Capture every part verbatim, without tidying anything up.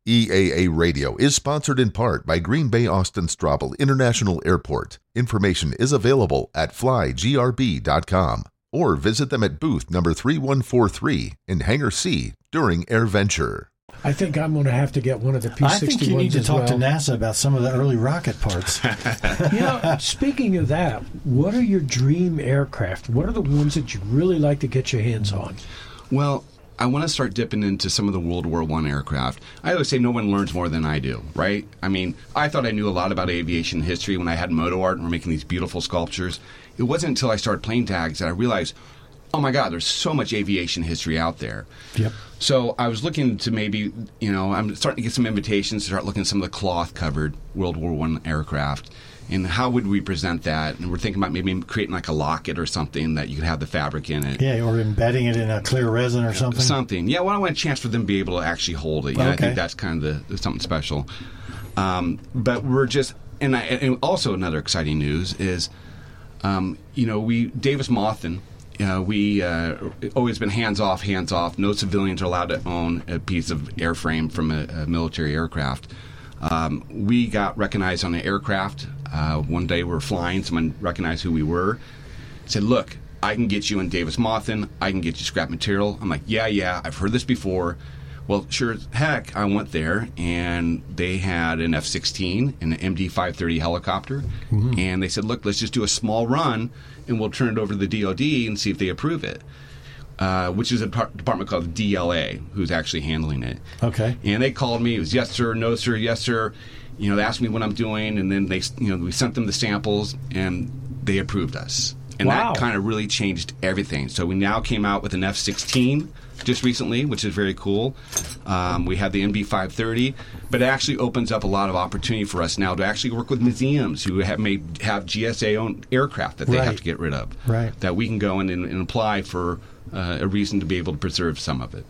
E A A Radio is sponsored in part by Green Bay Austin Straubel International Airport. Information is available at fly g r b dot com or visit them at booth number three one four three in Hangar C during AirVenture. I think I'm going to have to get one of the P sixty-ones. I think you need to talk well. to NASA about some of the early rocket parts. You know, speaking of that, what are your dream aircraft? What are the ones that you'd really like to get your hands on? Well, I want to start dipping into some of the World War One aircraft. I always say no one learns more than I do, right? I mean, I thought I knew a lot about aviation history when I had Moto Art and we're making these beautiful sculptures. It wasn't until I started plane tags that I realized, oh my God, there's so much aviation history out there. Yep. So I was looking to maybe, you know, I'm starting to get some invitations to start looking at some of the cloth-covered World War One aircraft. And how would we present that? And we're thinking about maybe creating like a locket or something that you could have the fabric in it. Yeah, or embedding it in a clear resin or something. Something. Yeah, well, I want a chance for them to be able to actually hold it. You know, okay. I think that's kind of the, something special. Um, but we're just, and, I, and also another exciting news is, um, you know, we Davis Monthan. Uh, we uh, always been hands off, hands off. No civilians are allowed to own a piece of airframe from a, a military aircraft. Um, we got recognized on an aircraft. Uh, one day we were flying. Someone recognized who we were. Said, look, I can get you in Davis Monthan. I can get you scrap material. I'm like, yeah, yeah, I've heard this before. Well, sure as heck, I went there, and they had an F sixteen and an M D five thirty helicopter. Mm-hmm. And they said, look, let's just do a small run, and we'll turn it over to the D O D and see if they approve it, uh, which is a par- department called D L A, who's actually handling it. Okay. And they called me. It was yes, sir, no, sir, yes, sir. You know, they asked me what I'm doing, and then they, you know, we sent them the samples, and they approved us. And wow. that kind of really changed everything. So we now came out with an F sixteen just recently, which is very cool. Um, we have the M D five thirty, but it actually opens up a lot of opportunity for us now to actually work with museums who have may have G S A-owned aircraft that they right. have to get rid of. Right. That we can go in and, and apply for uh, a reason to be able to preserve some of it.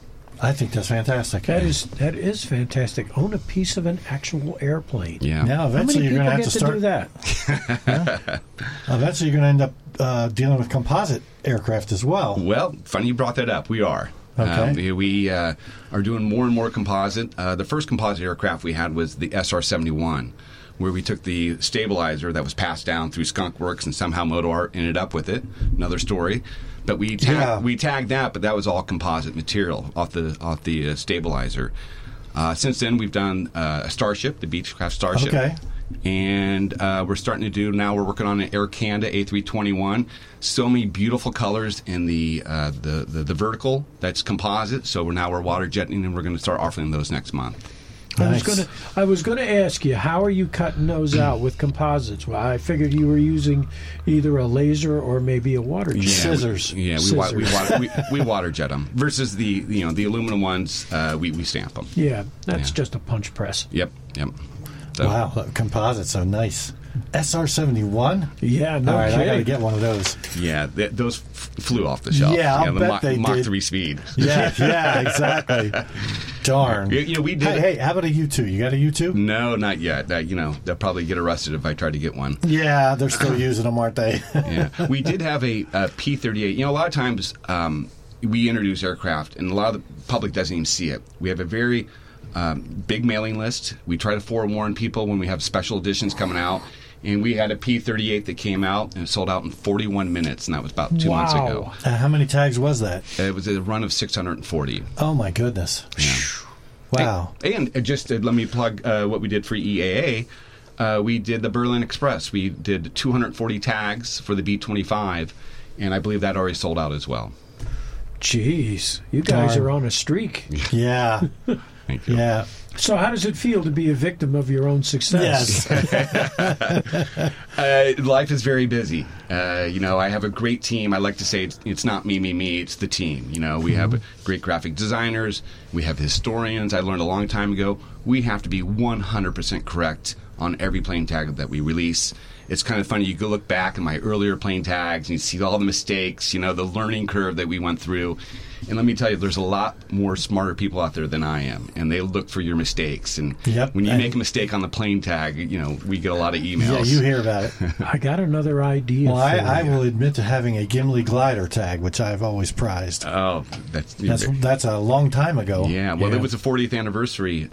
I think that's fantastic. That is that is fantastic. Own a piece of an actual airplane. Yeah. Now, eventually How many you're going to people have get to start. to do that? yeah. Eventually, you're going to end up uh, dealing with composite aircraft as well. Well, funny you brought that up. We are. Okay. Um, we we uh, are doing more and more composite. Uh, the first composite aircraft we had was the S R seventy-one, where we took the stabilizer that was passed down through Skunk Works and somehow Moto Art ended up with it. Another story. But we tag, yeah. we tagged that, but that was all composite material off the off the uh, stabilizer. Uh, since then, we've done uh, a Starship, the Beechcraft Starship. Okay. And uh, we're starting to do, now we're working on an Air Canada A three twenty-one. So many beautiful colors in the, uh, the, the, the vertical that's composite. So we're now we're water jetting, and we're going to start offering those next month. I was Nice. going to I was going to ask you, how are you cutting those out with composites? Well, I figured you were using either a laser or maybe a water jet. Yeah, Scissors. We, yeah, we, wa- we, Scissors. water, we, we water jet them. Versus the, you know, the aluminum ones, uh, we, we stamp them. Yeah, that's Yeah. just a punch press. Yep, yep. So, Wow, uh, composites are nice. S R seventy-one? Yeah, no All right, I got to kidding. get one of those. Yeah, th- those f- flew off the shelf. Yeah, I'll you know, the bet Mach, they Mach did. three speed. Yeah, yeah, exactly. Darn. You, you know, we did. Hey, hey, how about a U two? You got a U two? No, not yet. That, you know, they'll probably get arrested if I try to get one. Yeah, they're still using them, aren't they? Yeah, we did have a, a P thirty-eight. You know, a lot of times um, we introduce aircraft, and a lot of the public doesn't even see it. We have a very um, big mailing list. We try to forewarn people when we have special editions coming out. And we had a P thirty-eight that came out and it sold out in forty-one minutes, and that was about two Wow. months ago. Uh, how many tags was that? It was a run of six hundred forty. Oh, my goodness. Yeah. Wow. And, and just uh, let me plug uh, what we did for E A A. Uh, we did the Berlin Express. We did two hundred forty tags for the B twenty-five, and I believe that already sold out as well. Jeez, you guys Darn. are on a streak. Yeah. Thank you. Yeah. So how does it feel to be a victim of your own success? Yes. Uh, life is very busy. Uh, you know, I have a great team. I like to say it's, it's not me, me, me. It's the team. You know, we have great graphic designers. We have historians. I learned a long time ago, we have to be one hundred percent correct on every plane tag that we release. It's kind of funny. You go look back at my earlier plane tags and you see all the mistakes, you know, the learning curve that we went through. And let me tell you, there's a lot more smarter people out there than I am, and they look for your mistakes. And Yep. when you And- make a mistake on the plane tag, you know, we get a lot of Yeah, emails. you hear about it. I got another idea. Well, I, for I you. will admit to having a Gimli glider tag, which I've always prized. Oh, that's, That's that's a long time ago. yeah. Well, it was the fortieth anniversary